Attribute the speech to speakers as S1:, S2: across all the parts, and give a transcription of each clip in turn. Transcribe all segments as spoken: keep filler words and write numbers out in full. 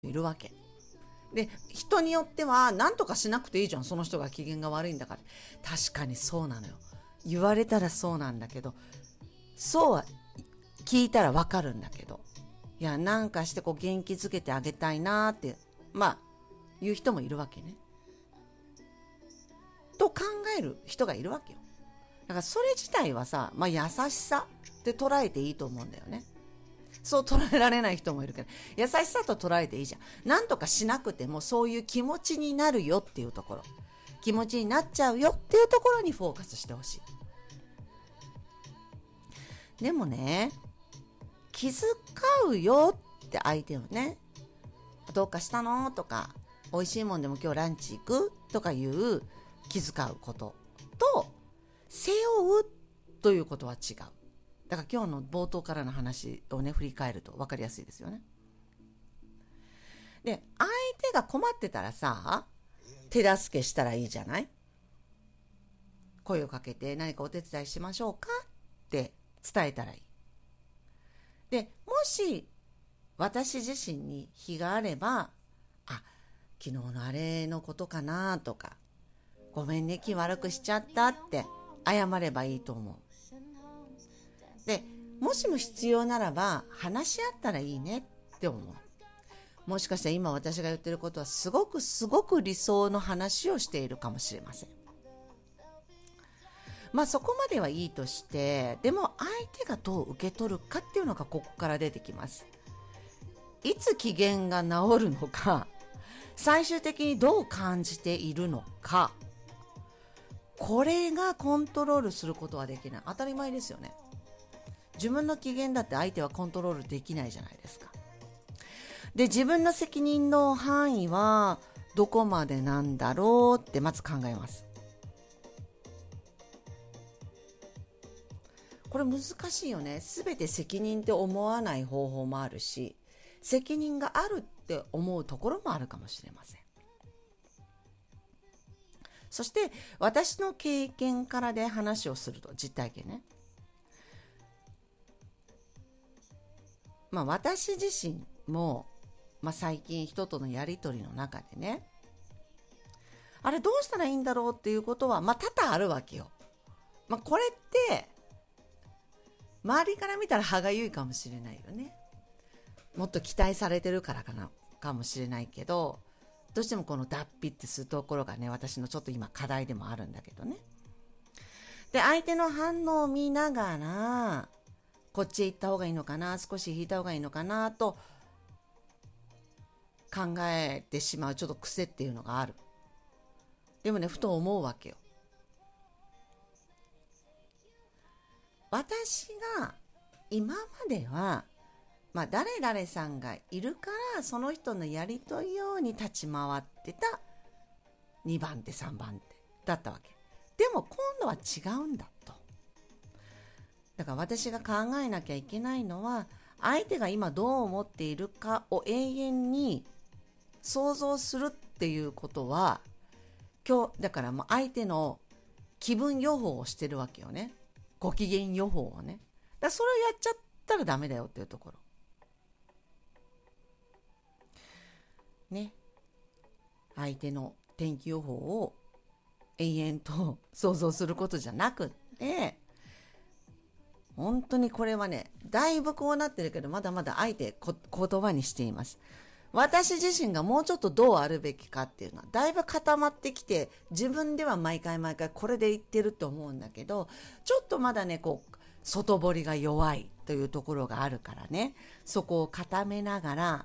S1: いるわけ。で、人によっては何とかしなくていいじゃん、その人が機嫌が悪いんだから。確かにそうなのよ。言われたらそうなんだけど、そうは聞いたらわかるんだけど、いや、なんかしてこう元気づけてあげたいなーって、まあ言う人もいるわけね。と考える人がいるわけよ。だからそれ自体はさ、まあ優しさって捉えていいと思うんだよね。そう捉えられない人もいるけど、優しさと捉えていいじゃん。なんとかしなくてもそういう気持ちになるよっていうところ、気持ちになっちゃうよっていうところにフォーカスしてほしい。でもね、気遣うよって相手をね、どうかしたのとか、美味しいもんでも今日ランチ行くとかいう気遣うことと、背負うということは違う。だから今日の冒頭からの話をね振り返ると分かりやすいですよね。で、相手が困ってたらさ、手助けしたらいいじゃない。声をかけて何かお手伝いしましょうかって伝えたらいい。で、もし私自身に非があれば、あ、昨日のあれのことかなとか、ごめんね気悪くしちゃったって謝ればいいと思う。で、もしも必要ならば話し合ったらいいねって思う。もしかしたら今私が言ってることはすごくすごく理想の話をしているかもしれません。まあそこまではいいとして、でも相手がどう受け取るかっていうのがここから出てきます。いつ機嫌が治るのか、最終的にどう感じているのか、これがコントロールすることはできない。当たり前ですよね。自分の機嫌だって相手はコントロールできないじゃないですか。で、自分の責任の範囲はどこまでなんだろうってまず考えます。これ難しいよね。すべて責任って思わない方法もあるし、責任があるって思うところもあるかもしれません。そして私の経験からで話をすると、実体験ね。まあ私自身も、まあ、最近人とのやり取りの中でね、あれどうしたらいいんだろうっていうことはまあ多々あるわけよ。まあこれって周りから見たら歯がゆいかもしれないよね。もっと期待されてるからかなかもしれないけど、どうしてもこの脱皮ってするところがね、私のちょっと今課題でもあるんだけどね。で、相手の反応を見ながら、こっちへ行った方がいいのかな、少し引いた方がいいのかなと考えてしまうちょっと癖っていうのがある。でもね、ふと思うわけよ。私が今までは、まあ誰々さんがいるからその人のやりとりように立ち回ってたにばん手さんばん手だったわけ。でも今度は違うんだと。だから私が考えなきゃいけないのは、相手が今どう思っているかを永遠に想像するっていうことは、今日だからもう相手の気分予報をしてるわけよね。ご機嫌予報をね。だからそれをやっちゃったらダメだよっていうところね。相手の天気予報を永遠と想像することじゃなくって、本当にこれはね、だいぶこうなってるけど、まだまだあえてこ言葉にしています。私自身がもうちょっとどうあるべきかっていうのはだいぶ固まってきて、自分では毎回毎回これで言ってると思うんだけど、ちょっとまだね、こう外堀が弱いというところがあるからね、そこを固めながら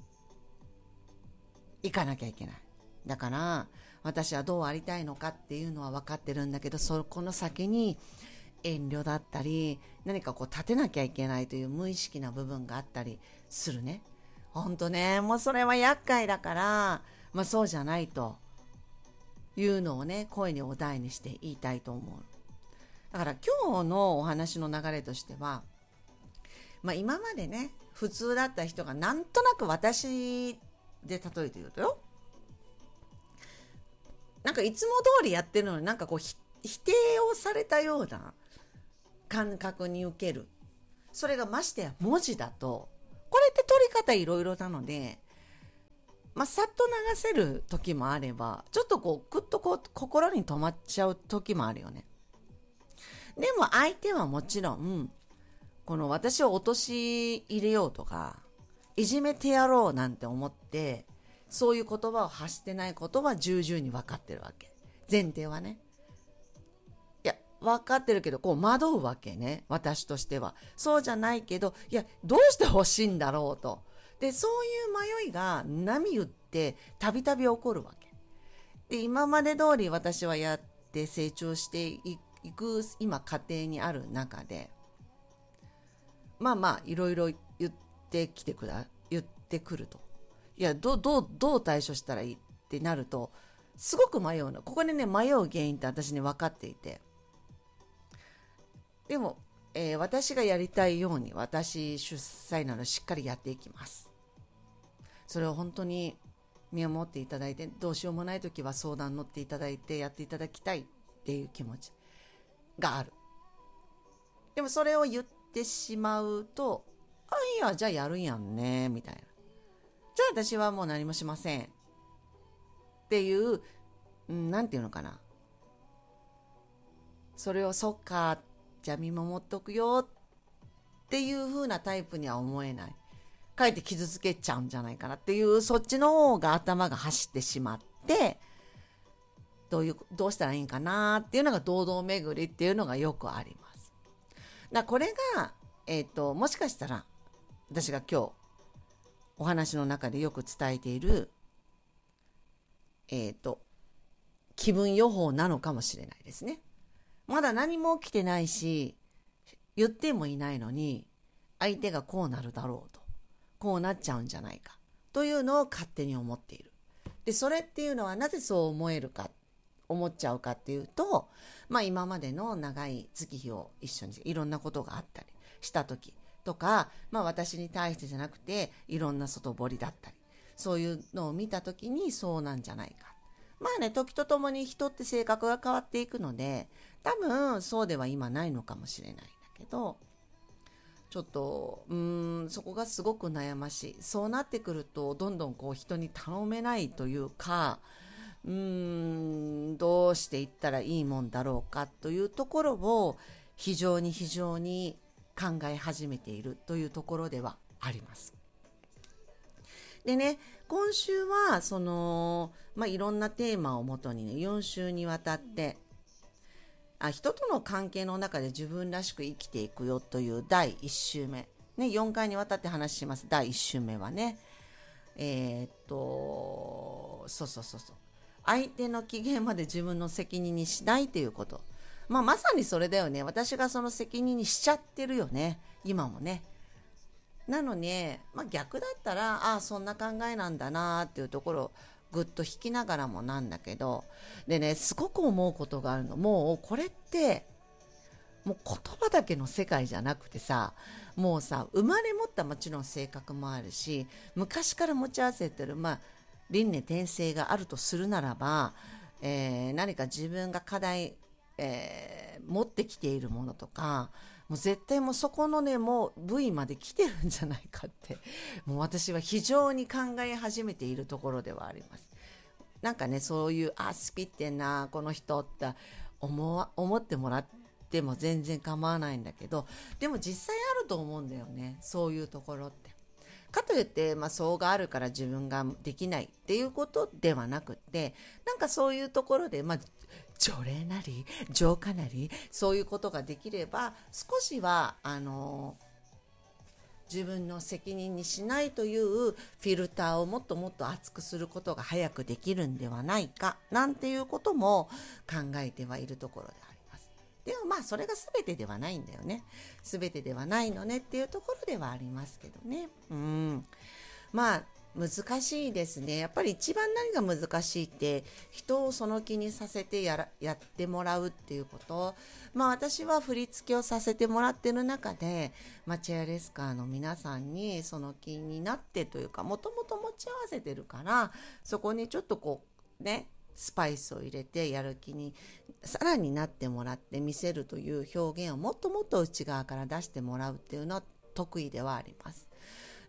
S1: 行かなきゃいけない。だから私はどうありたいのかっていうのは分かってるんだけど、そこの先に遠慮だったり、何かこう立てなきゃいけないという無意識な部分があったりするね。ほんとね、もうそれは厄介だから、まあそうじゃないというのをね、声にお題にして言いたいと思う。だから今日のお話の流れとしては、まあ今までね、普通だった人がなんとなく私で例えて言うとよ、なんかいつも通りやってるのになんかこう否定をされたような感覚に受ける。それがましてや文字だと、これって取り方いろいろなので、 まあ、さっと流せる時もあれば、ちょっとこうグッとこう心に止まっちゃう時もあるよね。でも相手はもちろんこの私を陥れようとかいじめてやろうなんて思ってそういう言葉を発してないことは重々に分かってるわけ。前提はね。いや分かってるけどこう惑うわけね、私としては。そうじゃないけど、いやどうして欲しいんだろうと。でそういう迷いが波打ってたびたび起こるわけで、今まで通り私はやって成長していく今過程にある中で、まあまあいろいろ言ってきてくだ言ってくると、いやどうどうどう対処したらいいってなるとすごく迷うの。ここでね迷う原因って私ね分かっていて、でも、えー、私がやりたいように私主催なのしっかりやっていきます。それを本当に見守っていただいて、どうしようもない時は相談乗っていただいてやっていただきたいっていう気持ちがある。でもそれを言ってしまうと、あいやじゃあやるんやんねみたいな、じゃあ私はもう何もしませんっていう、うん、なんていうのかな、それをそっかじゃあ見守っとくよっていう風なタイプには思えない。かえって傷つけちゃうんじゃないかなっていう、そっちの方が頭が走ってしまって、どういうどうしたらいいんかなっていうのが堂々巡りっていうのがよくあります。だこれが、えーと、もしかしたら私が今日お話の中でよく伝えている、えーと、気分予報なのかもしれないですね。まだ何も起きてないし言ってもいないのに相手がこうなるだろうと、こうなっちゃうんじゃないかというのを勝手に思っている。でそれっていうのはなぜそう思えるか思っちゃうかっていうと、まあ今までの長い月日を一緒にいろんなことがあったりした時とか、まあ私に対してじゃなくていろんな外堀だったり、そういうのを見た時にそうなんじゃないか。まあね、時とともに人って性格が変わっていくので多分そうでは今ないのかもしれないんだけど、ちょっとうーんそこがすごく悩ましい。そうなってくるとどんどんこう人に頼めないというか、うーんどうしていったらいいもんだろうかというところを非常に非常に考え始めているというところではあります。でね、今週はその、まあ、いろんなテーマをもとにねよん週にわたってあ人との関係の中で自分らしく生きていくよというだいいち週目、ね、よんかいにわたって話します。だいいち週目はね、えー、っとそうそうそうそう相手の機嫌まで自分の責任にしないということ、まあ、まさにそれだよね。私がその責任にしちゃってるよね今もね。なのに、まあ、逆だったらああそんな考えなんだなっていうところをぐっと引きながらもなんだけど、でねすごく思うことがあるの。もうこれってもう言葉だけの世界じゃなくてさ、もうさ生まれ持ったもちろん性格もあるし昔から持ち合わせてる、まあ、輪廻転生があるとするならば、えー、何か自分が課題、えー、持ってきているものとかもう絶対もうそこのねもう部位まで来てるんじゃないかってもう私は非常に考え始めているところではあります。なんかねそういうあスピってんなこの人って思わ思ってもらっても全然構わないんだけど、でも実際あると思うんだよねそういうところって。かといって、まあ、そうがあるから自分ができないっていうことではなくって、なんかそういうところで、まあ、除霊なり浄化なりそういうことができれば少しはあの自分の責任にしないというフィルターをもっともっと厚くすることが早くできるんではないかなんていうことも考えてはいるところであります。でもまあそれが全てではないんだよね。全てではないのねっていうところではありますけどね。うんまあ難しいですね。やっぱり一番何が難しいって人をその気にさせてやらやってもらうっていうこと。まあ私は振り付けをさせてもらってる中で、まあ、チェアレスカーの皆さんにその気になってというかもともと持ち合わせてるからそこにちょっとこうねスパイスを入れてやる気にさらになってもらって見せるという表現をもっともっと内側から出してもらうっていうのは得意ではあります。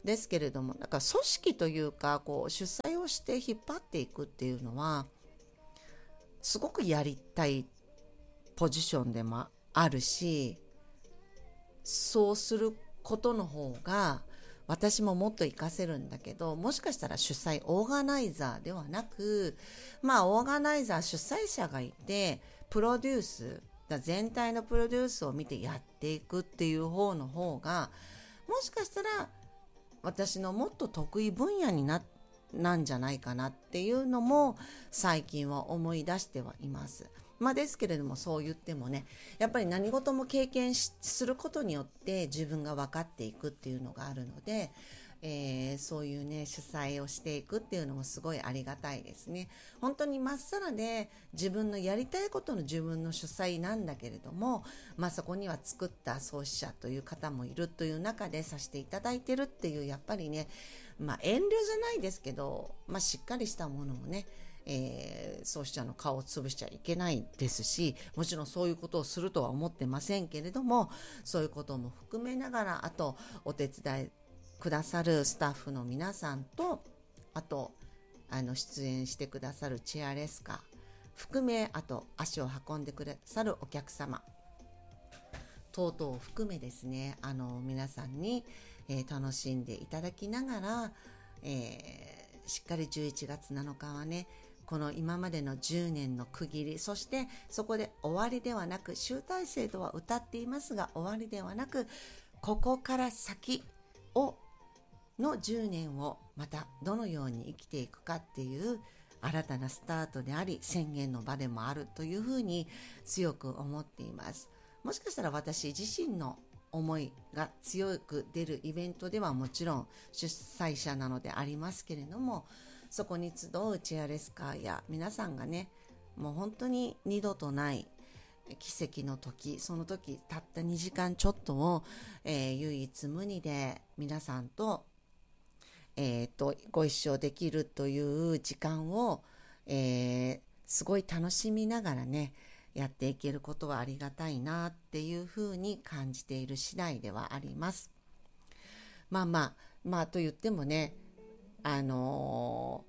S1: ですけれども、だから組織というかこう主催をして引っ張っていくっていうのはすごくやりたいポジションでもあるし、そうすることの方が私ももっと活かせるんだけど、もしかしたら主催オーガナイザーではなく、まあオーガナイザー主催者がいてプロデュースだ全体のプロデュースを見てやっていくっていう方の方がもしかしたら私のもっと得意分野にななんじゃないかなっていうのも最近は思い出してはいます。まあ、ですけれども、そう言ってもね、やっぱり何事も経験しすることによって自分が分かっていくっていうのがあるので、えー、そういうね主催をしていくっていうのもすごいありがたいですね。本当にまっさらで自分のやりたいことの自分の主催なんだけれども、まあ、そこには作った創始者という方もいるという中でさせていただいてるっていう、やっぱりね、まあ、遠慮じゃないですけど、まあ、しっかりしたものをね、えー、創始者の顔を潰しちゃいけないですし、もちろんそういうことをするとは思ってませんけれども、そういうことも含めながら、あとお手伝いくださるスタッフの皆さんと、あとあの出演してくださるチェアレスカー含め、あと足を運んでくださるお客様等々を含めですね、あの皆さんに、えー、楽しんでいただきながら、えー、しっかりじゅういちがつなのかはね、この今までのじゅうねんの区切り、そしてそこで終わりではなく、集大成とは謳っていますが終わりではなく、ここから先をのじゅうねんをまたどのように生きていくかっていう新たなスタートであり、宣言の場でもあるというふうに強く思っています。もしかしたら私自身の思いが強く出るイベントではもちろん主催者なのでありますけれども、そこに集うチェアレスカーや皆さんがね、もう本当に二度とない奇跡の時、その時たったにじかんちょっとを、えー、唯一無二で皆さんと、えー、とご一緒できるという時間を、えー、すごい楽しみながらねやっていけることはありがたいなっていうふうに感じている次第ではあります。まあまあまあと言ってもね、あの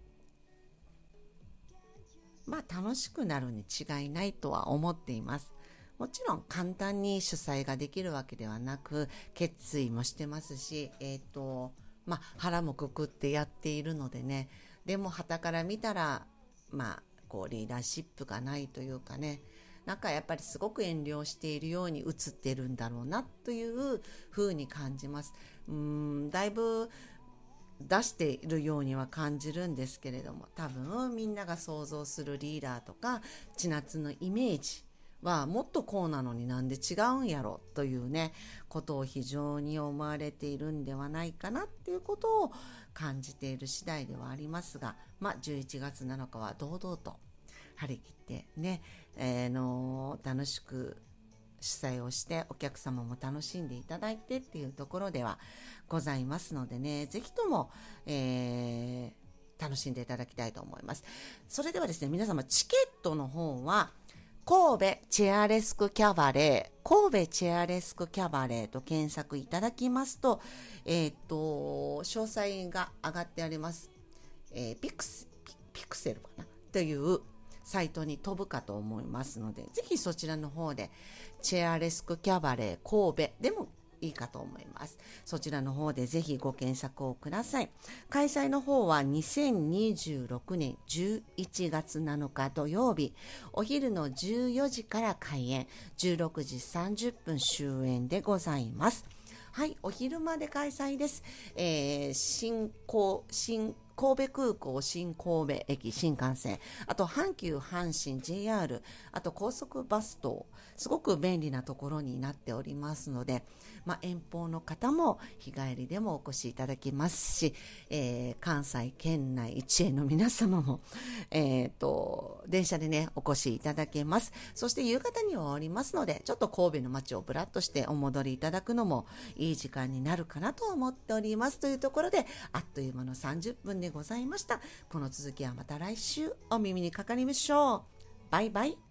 S1: ー、まあ楽しくなるに違いないとは思っています。もちろん簡単に主催ができるわけではなく、決意もしてますし、えっとまあ腹もくくってやっているのでね、でも傍から見たらまあこうリーダーシップがないというかね、なんかやっぱりすごく遠慮しているように映ってるんだろうなというふうに感じます。うーんだいぶ出しているようには感じるんですけれども、多分みんなが想像するリーダーとか千夏のイメージはもっとこうなのになんで違うんやろというねことを非常に思われているんではないかなっていうことを感じている次第ではありますが、まあじゅういちがつなのかは堂々と張り切ってね、えー、の楽しく主催をしてお客様も楽しんでいただいてっていうところではございますのでね、ぜひとも、えー、楽しんでいただきたいと思います。それではですね、皆様チケットの方は神戸チェアレスクキャバレー、神戸チェアレスクキャバレーと検索いただきますと、えっと詳細が上がってあります。えー、ピクス、ピ、ピクセルかなというサイトに飛ぶかと思いますので、ぜひそちらの方でチェアレスクキャバレー神戸でもいいかと思います。そちらの方でぜひご検索をください。開催の方はにせんにじゅうろくねんじゅういちがつなのか土曜日、お昼のじゅうよじから開演、じゅうろくじさんじゅっぷん終演でございます。はい、お昼まで開催です。えー、新高新神戸空港、新神戸駅、新幹線、あと阪急阪神 ジェイアール、あと高速バス等、すごく便利なところになっておりますので、まあ、遠方の方も日帰りでもお越しいただきますし、えー、関西圏内一円の皆様も、えーと、電車でねお越しいただけます。そして夕方には終わりますので、ちょっと神戸の街をぶらっとしてお戻りいただくのもいい時間になるかなと思っております。というところで、あっという間のさんじゅっぷんでございました。この続きはまた来週お耳にかかりましょう。バイバイ。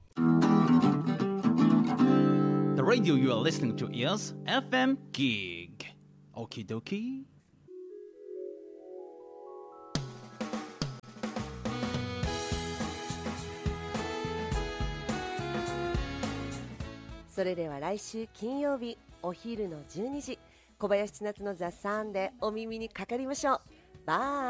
S2: The radio you are listening to is エフエム Gig. Okie dokie. それでは来週金曜日お昼のじゅうにじ、小林千夏のザ・サンでお耳にかかりましょう。バイ。